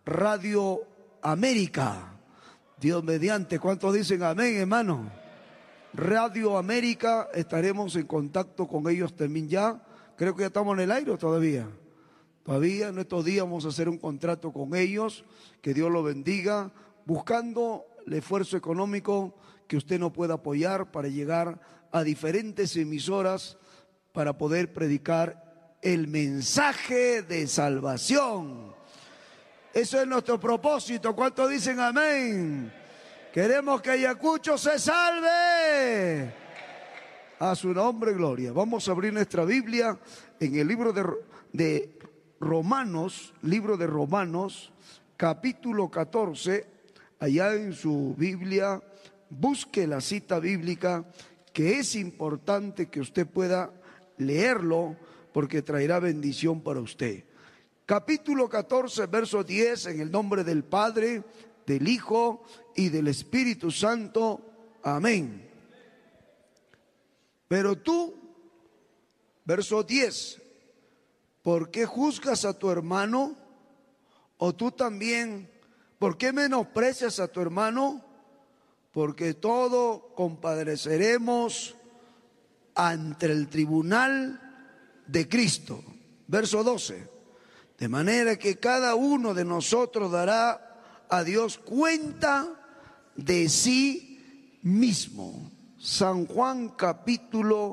Radio América. Dios mediante, ¿cuántos dicen amén, hermano? Radio América, estaremos en contacto con ellos también ya. Creo que ya estamos en el aire todavía. Todavía en estos días vamos a hacer un contrato con ellos. Que Dios lo bendiga, buscando el esfuerzo económico que usted nos pueda apoyar para llegar a diferentes emisoras para poder predicar el mensaje de salvación. Eso es nuestro propósito. ¿Cuántos dicen amén? Queremos que Ayacucho se salve. A su nombre, gloria. Vamos a abrir nuestra Biblia en el libro de Romanos, capítulo 14. Allá en su Biblia, busque la cita bíblica, que es importante que usted pueda leerlo porque traerá bendición para usted. Capítulo 14, verso 10, en el nombre del Padre, del Hijo y del Espíritu Santo. Amén. Pero tú, verso 10, ¿por qué juzgas a tu hermano? ¿O tú también, por qué menosprecias a tu hermano? Porque todo compadeceremos ante el tribunal de Cristo. Verso 12. De manera que cada uno de nosotros dará a Dios cuenta de sí mismo. San Juan capítulo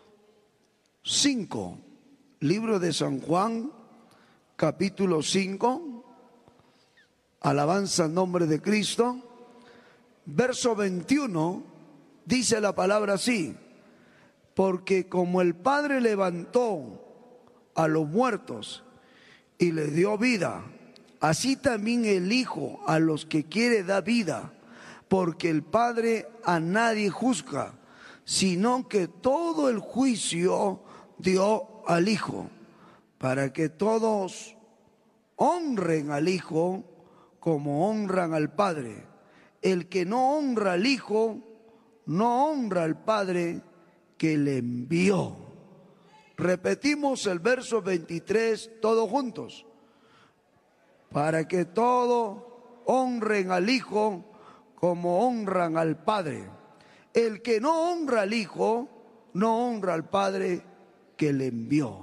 5. Libro de San Juan capítulo 5. Alabanza al nombre de Cristo. Verso 21 dice la palabra así: porque como el Padre levantó a los muertos y les dio vida, así también el Hijo a los que quiere da vida, porque el Padre a nadie juzga, sino que todo el juicio dio al Hijo, para que todos honren al Hijo como honran al Padre. El que no honra al Hijo, no honra al Padre que le envió. Repetimos el verso 23 todos juntos. Para que todos honren al Hijo como honran al Padre. El que no honra al Hijo, no honra al Padre que le envió.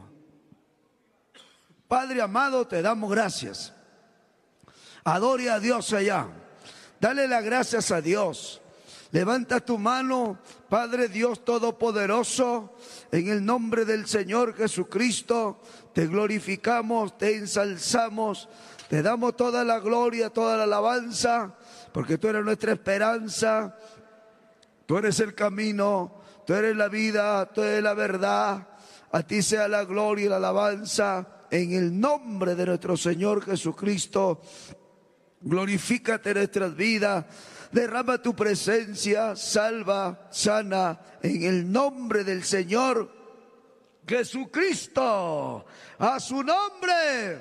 Padre amado, te damos gracias. Adore a Dios allá. Dale las gracias a Dios. Levanta tu mano, Padre Dios Todopoderoso, en el nombre del Señor Jesucristo. Te glorificamos, te ensalzamos, te damos toda la gloria, toda la alabanza, porque tú eres nuestra esperanza, tú eres el camino, tú eres la vida, tú eres la verdad. A ti sea la gloria y la alabanza, en el nombre de nuestro Señor Jesucristo. Glorifícate en nuestras vidas. Derrama tu presencia, salva, sana, en el nombre del Señor Jesucristo. A su nombre.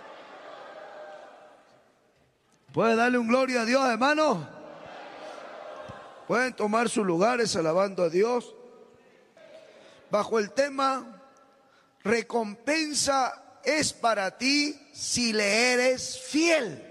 ¿Puede darle un gloria a Dios, hermano? Pueden tomar sus lugares alabando a Dios. Bajo el tema, recompensa es para ti si le eres fiel.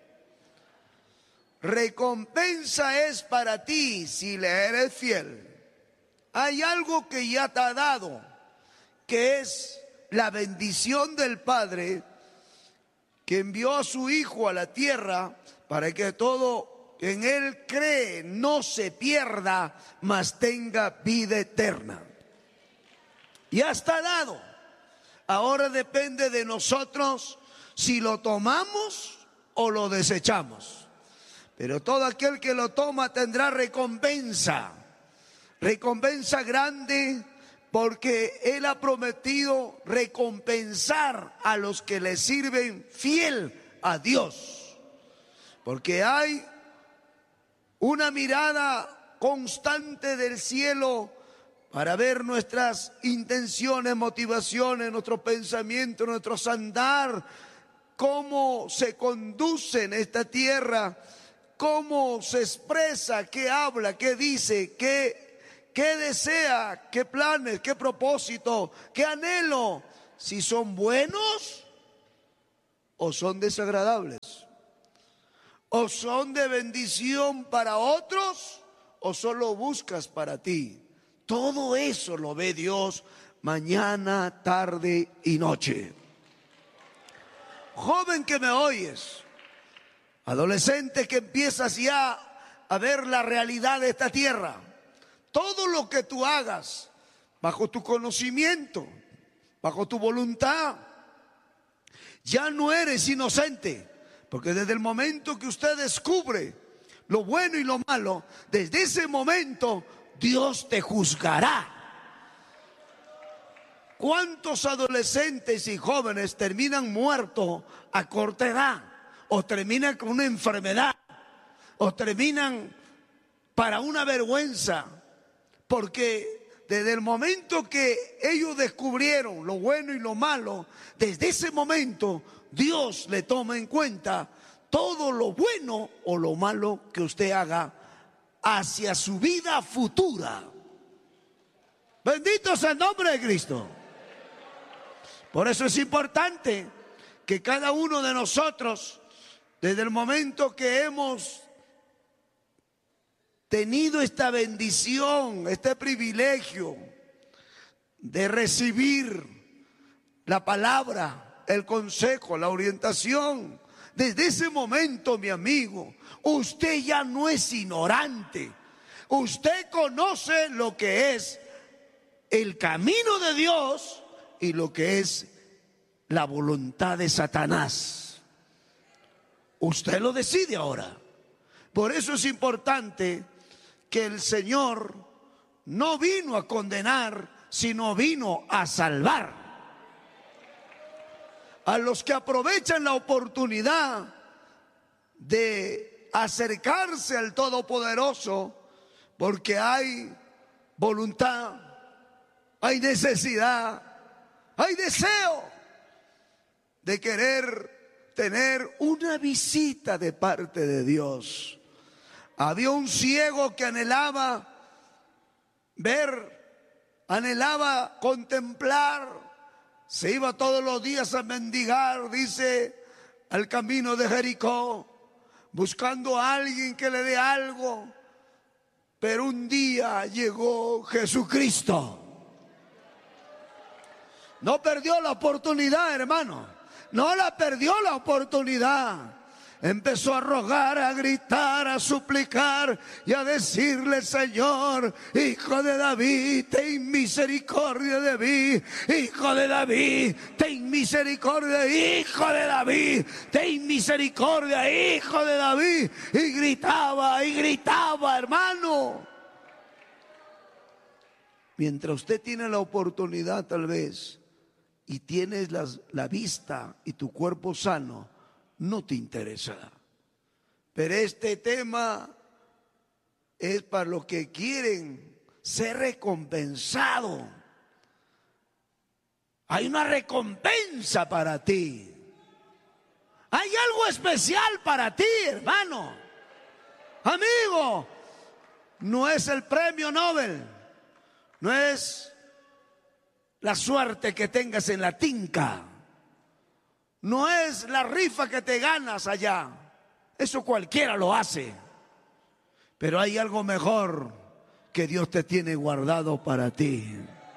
Recompensa es para ti si le eres fiel. Hay algo que ya te ha dado, que es la bendición del Padre, que envió a su Hijo a la tierra para que todo en Él cree no se pierda, mas tenga vida eterna. Ya está dado. Ahora depende de nosotros si lo tomamos o lo desechamos. Pero todo aquel que lo toma tendrá recompensa, recompensa grande, porque Él ha prometido recompensar a los que le sirven fiel a Dios. Porque hay una mirada constante del cielo para ver nuestras intenciones, motivaciones, nuestros pensamientos, nuestros andar, cómo se conduce en esta tierra, cómo se expresa, qué habla, qué dice, qué desea, qué planes, qué propósito, qué anhelo, si son buenos o son desagradables. ¿O son de bendición para otros o solo buscas para ti? Todo eso lo ve Dios mañana, tarde y noche. Joven que me oyes, adolescente que empiezas ya a ver la realidad de esta tierra, todo lo que tú hagas bajo tu conocimiento, bajo tu voluntad, ya no eres inocente. Porque desde el momento que usted descubre lo bueno y lo malo, desde ese momento Dios te juzgará. ¿Cuántos adolescentes y jóvenes terminan muertos a corta edad? O terminan con una enfermedad, o terminan para una vergüenza. Porque desde el momento que ellos descubrieron lo bueno y lo malo, desde ese momento Dios le toma en cuenta todo lo bueno o lo malo que usted haga hacia su vida futura. Bendito sea el nombre de Cristo. Por eso es importante que cada uno de nosotros, desde el momento que hemos tenido esta bendición, este privilegio de recibir la palabra, el consejo, la orientación, desde ese momento, mi amigo, usted ya no es ignorante. Usted conoce lo que es el camino de Dios y lo que es la voluntad de Satanás. Usted lo decide ahora. Por eso es importante que el Señor no vino a condenar, sino vino a salvar. A los que aprovechan la oportunidad de acercarse al Todopoderoso, porque hay voluntad, hay necesidad, hay deseo de querer tener una visita de parte de Dios. Había un ciego que anhelaba ver, anhelaba contemplar. Se iba todos los días a mendigar, dice, al camino de Jericó, buscando a alguien que le dé algo. Pero un día llegó Jesucristo. No perdió la oportunidad, hermano. No la perdió la oportunidad. Empezó a rogar, a gritar, a suplicar y a decirle: Señor, Hijo de David, ten misericordia de mí. Hijo de David, ten misericordia. Hijo de David, ten misericordia. Hijo de David. Y gritaba, hermano. Mientras usted tiene la oportunidad, tal vez, y tienes la vista y tu cuerpo sano, no te interesa. Pero este tema es para los que quieren ser recompensados. Hay una recompensa para ti. Hay algo especial para ti, hermano. Amigo, no es el premio Nobel, no es la suerte que tengas en la tinca. No es la rifa que te ganas allá. Eso cualquiera lo hace. Pero hay algo mejor que Dios te tiene guardado para ti.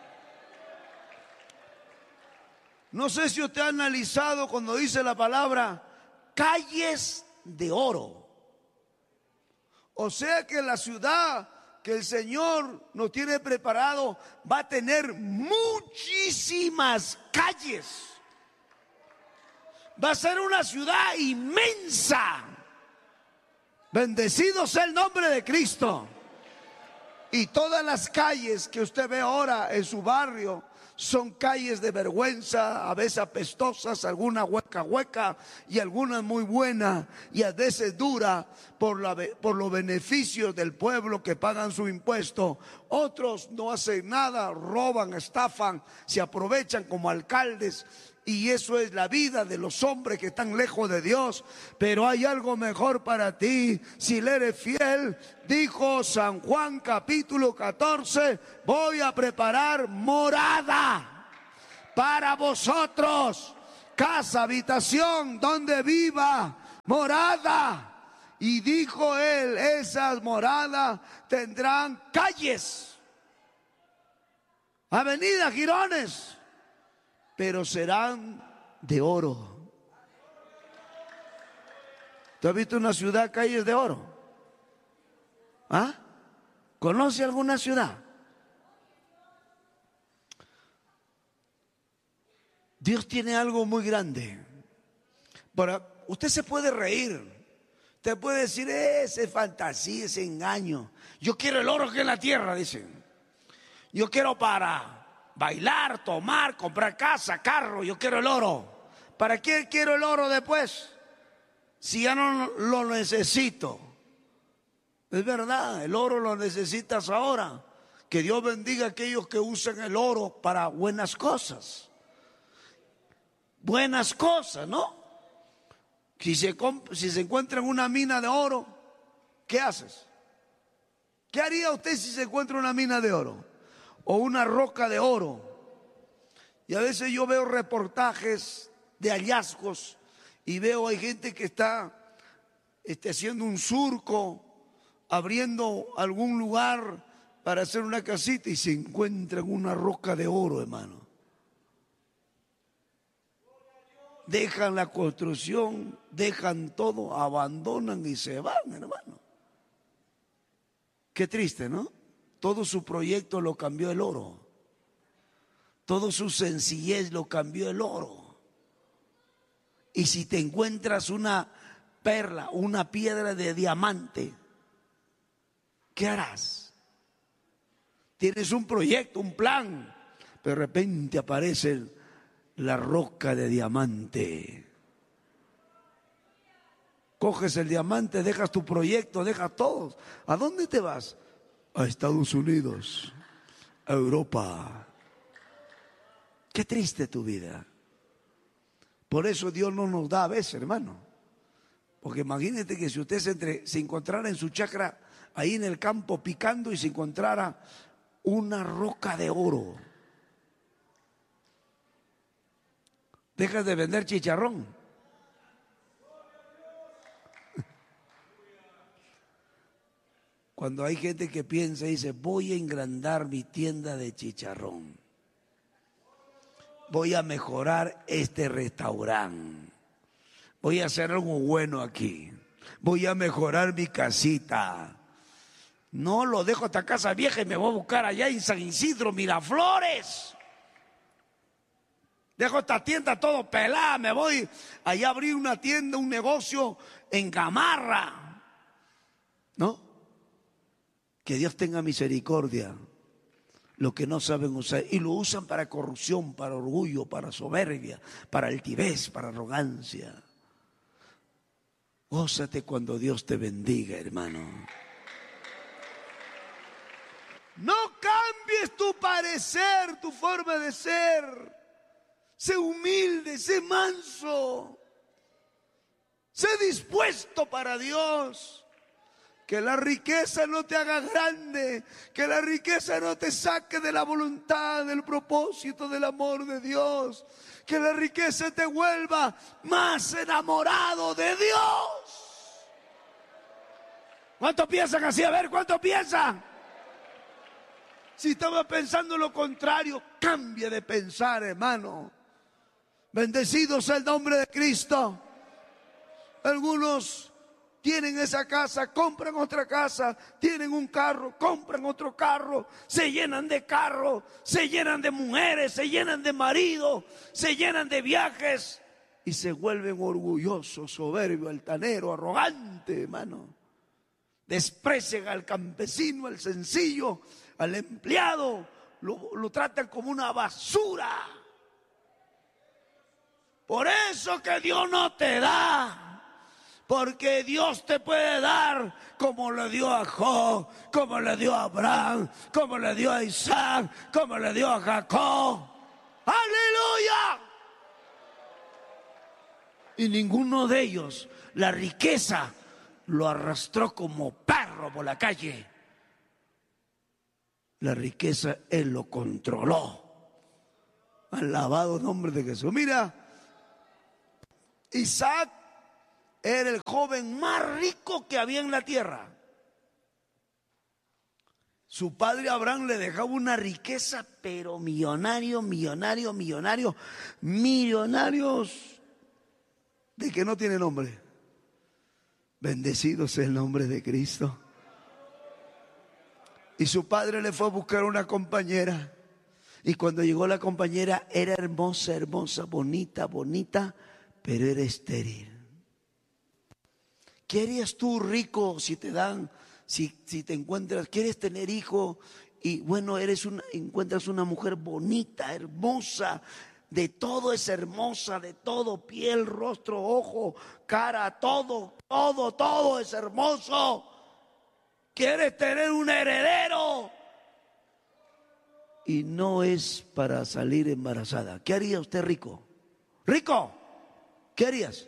No sé si usted ha analizado cuando dice la palabra calles de oro. O sea que la ciudad que el Señor nos tiene preparado va a tener muchísimas calles. Va a ser una ciudad inmensa. Bendecido sea el nombre de Cristo. Y todas las calles que usted ve ahora en su barrio son calles de vergüenza, a veces apestosas, algunas hueca y algunas muy buenas y a veces duras por los beneficios del pueblo que pagan su impuesto. Otros no hacen nada, roban, estafan, se aprovechan como alcaldes. Y eso es la vida de los hombres que están lejos de Dios. Pero hay algo mejor para ti si le eres fiel. Dijo San Juan capítulo 14: voy a preparar morada para vosotros, casa, habitación, donde viva, morada. Y dijo él, esas moradas tendrán calles, avenidas, jirones, pero serán de oro. ¿Tú has visto una ciudad, calles de oro? ¿Ah? ¿Conoce alguna ciudad? Dios tiene algo muy grande. Usted se puede reír. Usted puede decir, ese fantasía, ese engaño. Yo quiero el oro que en la tierra, dicen. Yo quiero para bailar, tomar, comprar casa, carro. Yo quiero el oro. ¿Para qué quiero el oro después? Si ya no lo necesito. Es verdad, el oro lo necesitas ahora. Que Dios bendiga a aquellos que usan el oro para buenas cosas. Buenas cosas, ¿no? Si se encuentra en una mina de oro, ¿qué haces? ¿Qué haría usted si se encuentra una mina de oro? O una roca de oro. Y a veces yo veo reportajes de hallazgos y veo hay gente que está haciendo un surco, abriendo algún lugar para hacer una casita y se encuentra en una roca de oro, hermano. Dejan la construcción, dejan todo, abandonan y se van, hermano. Qué triste, ¿no? Todo su proyecto lo cambió el oro. Todo su sencillez lo cambió el oro. Y si te encuentras una perla, una piedra de diamante, ¿qué harás? Tienes un proyecto, un plan, pero de repente aparece la roca de diamante. Coges el diamante, dejas tu proyecto, dejas todo. ¿A dónde te vas? A Estados Unidos, a Europa. Qué triste tu vida. Por eso Dios no nos da a veces, hermano. Porque imagínate que si usted se encontrara en su chacra, ahí en el campo picando y se encontrara una roca de oro. Dejas de vender chicharrón. Cuando hay gente que piensa y dice, voy a engrandar mi tienda de chicharrón. Voy a mejorar este restaurante. Voy a hacer algo bueno aquí. Voy a mejorar mi casita. No lo dejo esta casa vieja y me voy a buscar allá en San Isidro, Miraflores. Dejo esta tienda todo pelada, me voy allá a abrir una tienda, un negocio en Gamarra. ¿No? Que Dios tenga misericordia. Lo que no saben usar. Y lo usan para corrupción, para orgullo, para soberbia, para altivez, para arrogancia. Gózate cuando Dios te bendiga, hermano. No cambies tu parecer, tu forma de ser. Sé humilde, sé manso. Sé dispuesto para Dios. Que la riqueza no te haga grande. Que la riqueza no te saque de la voluntad, del propósito, del amor de Dios. Que la riqueza te vuelva más enamorado de Dios. ¿Cuántos piensan así? A ver, ¿cuántos piensan? Si estaba pensando lo contrario, cambie de pensar, hermano. Bendecido sea el nombre de Cristo. Algunos tienen esa casa, compran otra casa, tienen un carro, compran otro carro, se llenan de carro, se llenan de mujeres, se llenan de marido, se llenan de viajes y se vuelven orgullosos, soberbios, altaneros, arrogantes, hermano. Desprecian al campesino, al sencillo, al empleado, lo tratan como una basura. Por eso que Dios no te da, porque Dios te puede dar como le dio a Job, como le dio a Abraham, como le dio a Isaac, como le dio a Jacob. ¡Aleluya! Y ninguno de ellos, la riqueza lo arrastró como perro por la calle. La riqueza Él lo controló. Alabado nombre de Jesús. Mira, Isaac era el joven más rico que había en la tierra. Su padre Abraham le dejaba una riqueza, pero millonarios de que no tiene nombre. Bendecido sea el nombre de Cristo. Y su padre le fue a buscar una compañera. Y cuando llegó la compañera era hermosa, bonita, pero era estéril. ¿Qué harías tú, rico, si te dan, si te encuentras, quieres tener hijo y bueno, encuentras una mujer bonita, hermosa, de todo es hermosa, de todo, piel, rostro, ojo, cara, todo es hermoso. Quieres tener un heredero y no es para salir embarazada. ¿Qué haría usted, rico? Rico, ¿qué harías?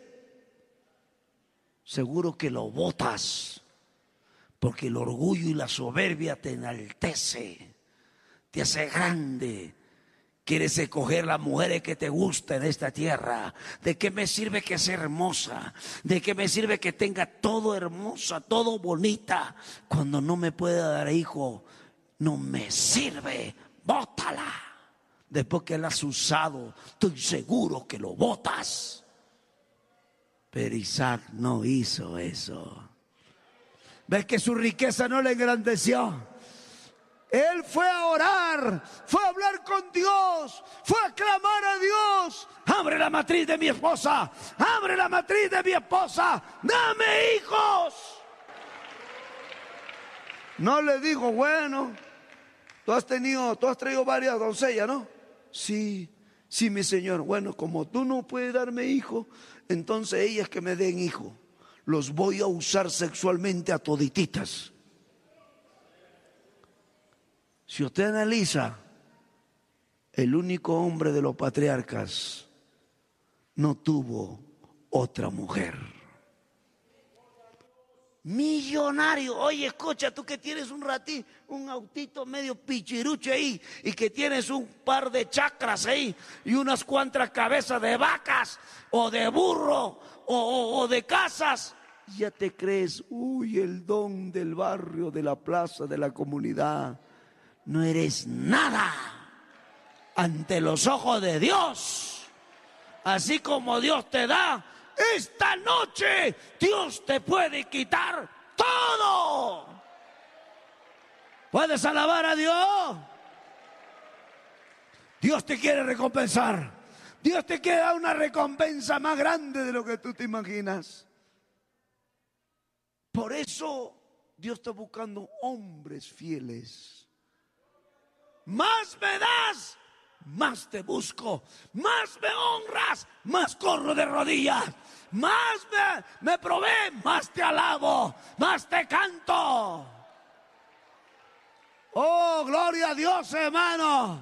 Seguro que lo botas, porque el orgullo y la soberbia te enaltece, te hace grande. Quieres escoger las mujeres que te gusten en esta tierra. ¿De qué me sirve que sea hermosa? ¿De qué me sirve que tenga todo hermosa, todo bonita? Cuando no me puede dar hijo, no me sirve. Bótala. Después que la has usado, estoy seguro que lo botas. Pero Isaac no hizo eso. ¿Ves que su riqueza no le engrandeció? Él fue a orar, fue a hablar con Dios, fue a clamar a Dios. Abre la matriz de mi esposa, abre la matriz de mi esposa, dame hijos. No le digo, bueno, tú has traído varias doncellas, ¿no? Sí, mi señor. Bueno, como tú no puedes darme hijo, entonces ellas que me den hijo, los voy a usar sexualmente a todititas. Si usted analiza, el único hombre de los patriarcas no tuvo otra mujer. Millonario. Oye, escucha, tú que tienes un autito medio pichiruche ahí y que tienes un par de chacras ahí y unas cuantas cabezas de vacas o de burro o de casas. Ya te crees, el don del barrio, de la plaza, de la comunidad. No eres nada ante los ojos de Dios. Así como Dios te da, esta noche Dios te puede quitar todo. ¿Puedes alabar a Dios? Dios te quiere recompensar. Dios te quiere dar una recompensa más grande de lo que tú te imaginas. Por eso Dios está buscando hombres fieles. Más me das, más te busco. Más me honras, más corro de rodillas. Más me provee, más te alabo, más te canto. Oh, gloria a Dios, hermano.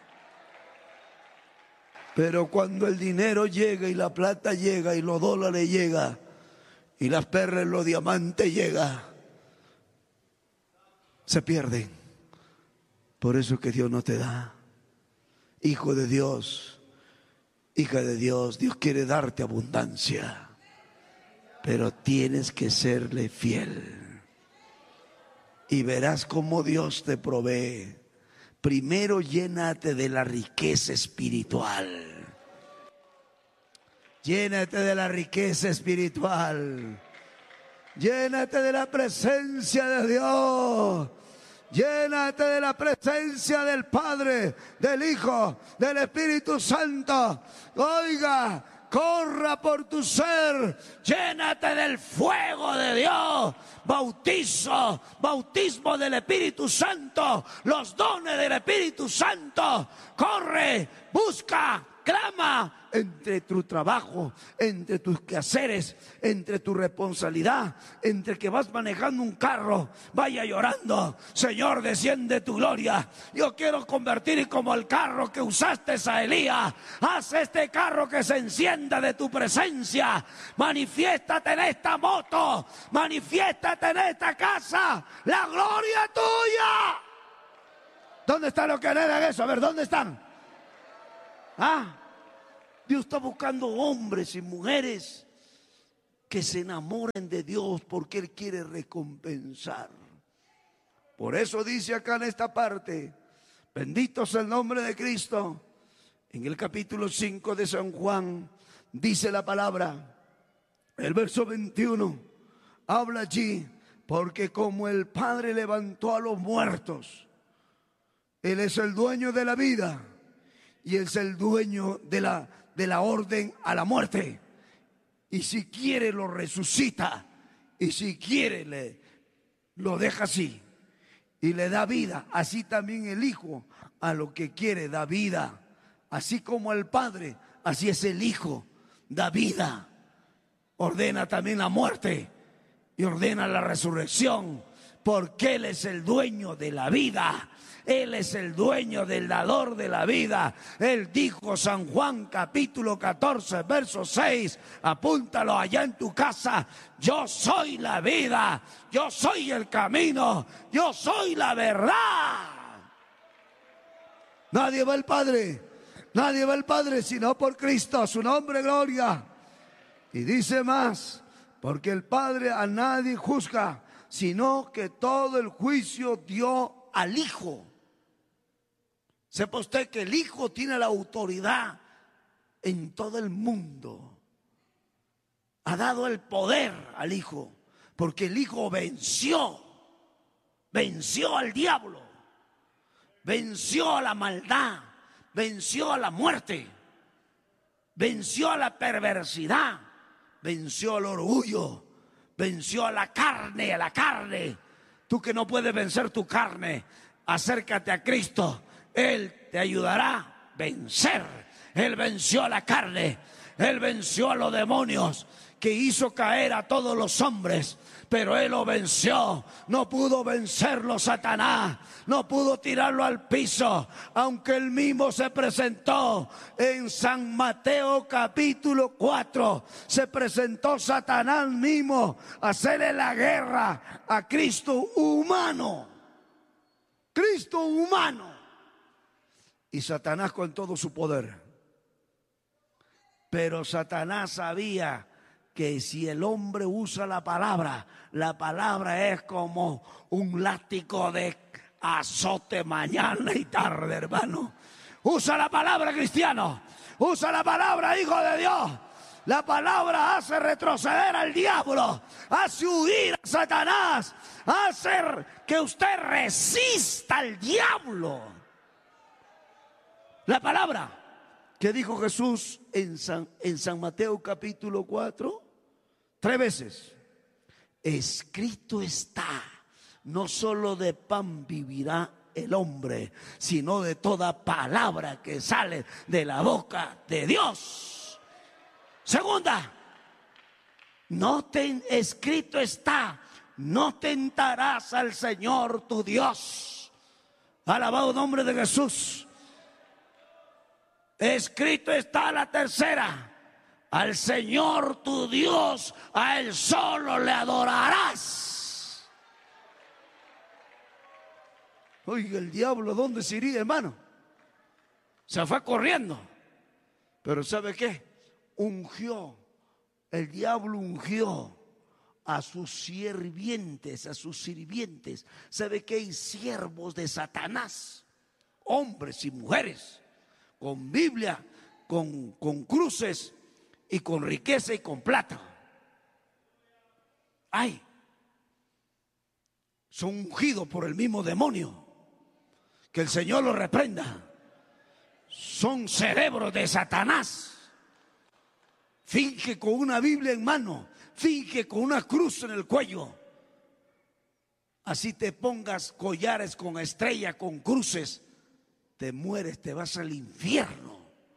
Pero cuando el dinero llega y la plata llega y los dólares llega y las perlas, los diamantes llega, se pierden. Por eso que Dios no te da. Hijo de Dios, hija de Dios, Dios quiere darte abundancia, pero tienes que serle fiel. Y verás cómo Dios te provee. Primero llénate de la riqueza espiritual. Llénate de la riqueza espiritual. Llénate de la presencia de Dios. Llénate de la presencia del Padre, del Hijo, del Espíritu Santo. Oiga, corra por tu ser. Llénate del fuego de Dios. Bautismo del Espíritu Santo. Los dones del Espíritu Santo. Corre, busca, clama. Entre tu trabajo, entre tus quehaceres, entre tu responsabilidad, entre que vas manejando un carro, vaya llorando: Señor, desciende tu gloria. Yo quiero convertir como el carro que usaste a Elías. Haz este carro que se encienda de tu presencia. Manifiéstate en esta moto, manifiéstate en esta casa. La gloria tuya. ¿Dónde están los que anhelan eso? A ver, ¿dónde están? Dios está buscando hombres y mujeres que se enamoren de Dios, porque Él quiere recompensar. Por eso dice acá en esta parte, bendito sea el nombre de Cristo. En el capítulo 5 de San Juan dice la palabra, el verso 21, habla allí, porque como el Padre levantó a los muertos, Él es el dueño de la vida y Él es el dueño de la orden a la muerte. Y si quiere lo resucita, y si quiere lo deja así y le da vida. Así también el Hijo a lo que quiere da vida. Así como el Padre, así es el Hijo, da vida. Ordena también la muerte y ordena la resurrección, porque Él es el dueño de la vida. Él es el dueño del dador de la vida. Él dijo, San Juan capítulo 14 verso 6, apúntalo allá en tu casa: yo soy la vida, yo soy el camino, yo soy la verdad. Nadie va al Padre, nadie va al Padre sino por Cristo, a su nombre gloria. Y dice más, porque el Padre a nadie juzga, sino que todo el juicio dio al Hijo. Sepa usted que el Hijo tiene la autoridad en todo el mundo. Ha dado el poder al Hijo, porque el Hijo venció al diablo, venció a la maldad, venció a la muerte, venció a la perversidad, venció al orgullo, venció a la carne. Tú que no puedes vencer tu carne, acércate a Cristo. Él te ayudará a vencer. Él venció a la carne, Él venció a los demonios que hizo caer a todos los hombres, pero Él lo venció. No pudo vencerlo Satanás, no pudo tirarlo al piso, aunque Él mismo se presentó en San Mateo capítulo 4. Se presentó Satanás mismo a hacerle la guerra a Cristo humano. Cristo humano. Y Satanás con todo su poder. Pero Satanás sabía que si el hombre usa la palabra es como un látigo de azote mañana y tarde, hermano. Usa la palabra, cristiano. Usa la palabra, hijo de Dios. La palabra hace retroceder al diablo, hace huir a Satanás, hace que usted resista al diablo. La palabra que dijo Jesús en San Mateo capítulo 4, 3 veces. Escrito está, no solo de pan vivirá el hombre, sino de toda palabra que sale de la boca de Dios. Segunda, escrito está, no tentarás al Señor tu Dios. Alabado el nombre de Jesús. Escrito está la tercera: al Señor tu Dios, a Él solo le adorarás. Oiga, el diablo, ¿dónde se iría, hermano? Se fue corriendo. Pero ¿sabe qué? El diablo ungió a sus sirvientes, ¿Sabe qué? Hay siervos de Satanás, hombres y mujeres, con Biblia, con cruces y con riqueza y con plata. Son ungidos por el mismo demonio. Que el Señor los reprenda. Son cerebros de Satanás. Finge con una Biblia en mano, finge con una cruz en el cuello. Así te pongas collares con estrella, con cruces, te mueres, te vas al infierno,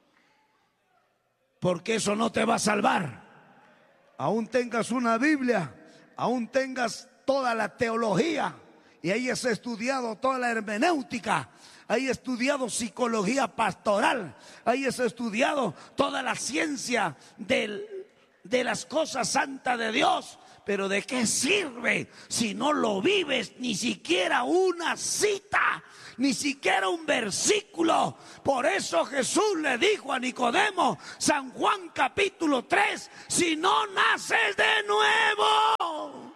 porque eso no te va a salvar. Aún tengas una Biblia, aún tengas toda la teología y hayas estudiado toda la hermenéutica, hayas estudiado psicología pastoral, hayas estudiado toda la ciencia de de las cosas santas de Dios. Pero ¿de qué sirve si no lo vives? Ni siquiera una cita, ni siquiera un versículo. Por eso Jesús le dijo a Nicodemo, San Juan capítulo 3, si no naces de nuevo.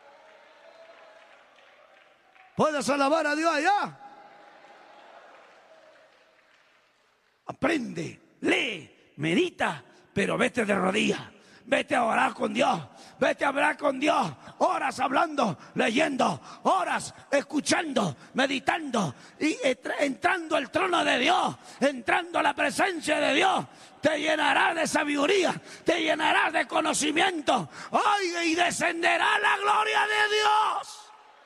¿Puedes alabar a Dios allá? Aprende, lee, medita, pero vete de rodillas. Vete a orar con Dios, vete a hablar con Dios, horas hablando, leyendo, horas escuchando, meditando y entrando al trono de Dios, entrando a la presencia de Dios. Te llenarás de sabiduría, te llenarás de conocimiento, oiga, y descenderá la gloria de Dios.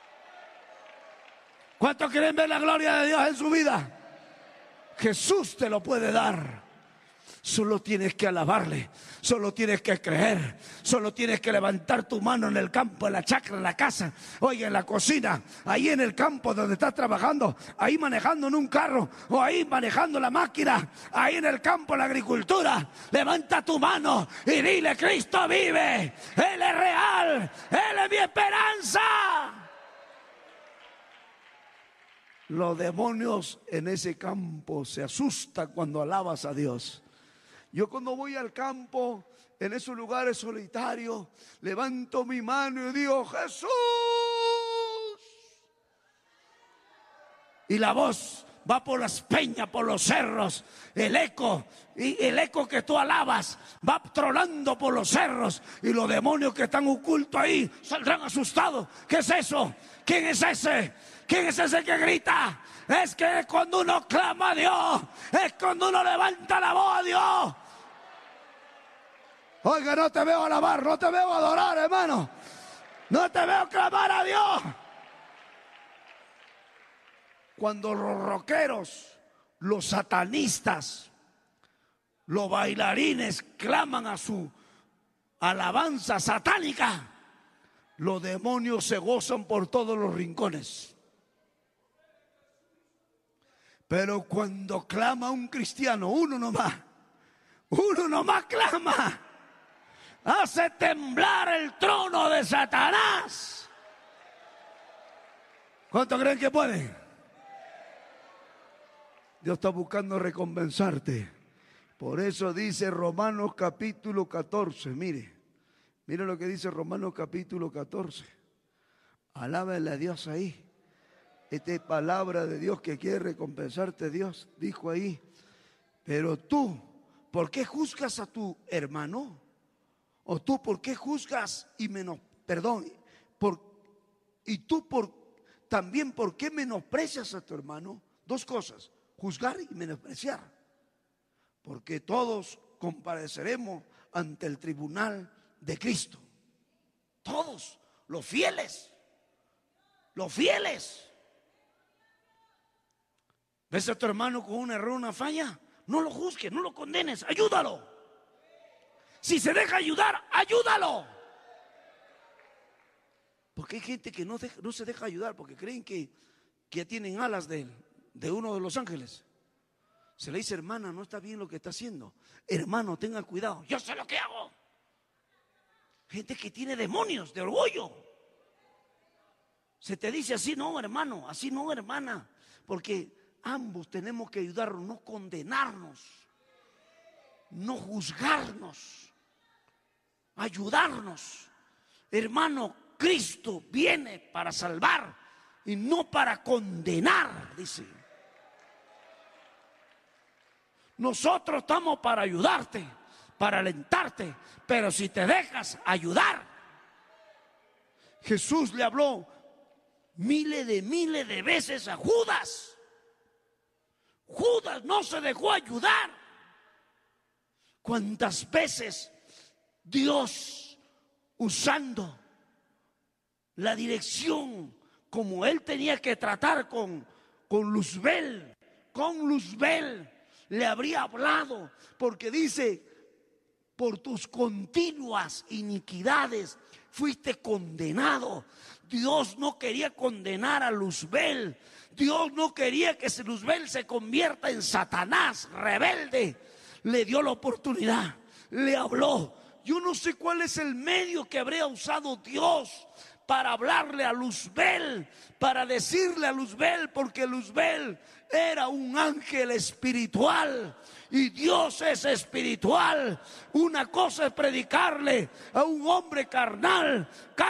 ¿Cuántos quieren ver la gloria de Dios en su vida? Jesús te lo puede dar. Solo tienes que alabarle, solo tienes que creer, solo tienes que levantar tu mano en el campo, en la chacra, en la casa, oye, en la cocina, ahí en el campo donde estás trabajando, ahí manejando en un carro o ahí manejando la máquina, ahí en el campo, en la agricultura. Levanta tu mano y dile: Cristo vive, Él es real, Él es mi esperanza. Los demonios en ese campo se asustan cuando alabas a Dios. Yo cuando voy al campo, en esos lugares solitarios, levanto mi mano y digo: Jesús. Y la voz va por las peñas, por los cerros, el eco, y el eco que tú alabas va tronando por los cerros, y los demonios que están ocultos ahí saldrán asustados. ¿Qué es eso? ¿Quién es ese? ¿Quién es ese que grita? Es que cuando uno clama a Dios, es cuando uno levanta la voz a Dios. Oiga, no te veo alabar, no te veo adorar, hermano. No te veo clamar a Dios. Cuando los rockeros, los satanistas, los bailarines claman a su alabanza satánica, los demonios se gozan por todos los rincones. Pero cuando clama un cristiano, uno nomás clama, hace temblar el trono de Satanás. ¿Cuántos creen que pueden? Dios está buscando recompensarte. Por eso dice Romanos capítulo 14. Mire lo que dice Romanos capítulo 14. Alábale a Dios ahí. Esta es palabra de Dios que quiere recompensarte. Dios dijo ahí: pero tú, ¿por qué juzgas a tu hermano? O tú, ¿por qué juzgas y también por qué menosprecias a tu hermano? Dos cosas: juzgar y menospreciar. Porque todos compareceremos ante el tribunal de Cristo. Todos, los fieles. ¿Ves a tu hermano con un error, una falla? No lo juzgues, no lo condenes, ayúdalo. Si se deja ayudar, ayúdalo. Porque hay gente que no se deja ayudar porque creen que ya tienen alas de uno de los ángeles. Se le dice: hermana, no está bien lo que está haciendo. Hermano, tenga cuidado, yo sé lo que hago. Gente que tiene demonios de orgullo. Se te dice: así no, hermano, así no, hermana. Porque ambos tenemos que ayudarnos, no condenarnos, no juzgarnos, ayudarnos. Hermano, Cristo viene para salvar y no para condenar, dice. Nosotros estamos para ayudarte, para alentarte, pero si te dejas ayudar. Jesús le habló miles de veces a Judas. Judas no se dejó ayudar. ¿Cuántas veces Dios, usando la dirección como él tenía que tratar con Luzbel, le habría hablado? Porque dice: por tus continuas iniquidades fuiste condenado. Dios no quería condenar a Luzbel. Dios no quería que Luzbel se convierta en Satanás rebelde. Le dio la oportunidad, le habló yo no sé cuál es el medio que habría usado Dios para hablarle a Luzbel, para decirle a Luzbel, porque Luzbel era un ángel espiritual y Dios es espiritual. Una cosa es predicarle a un hombre carnal.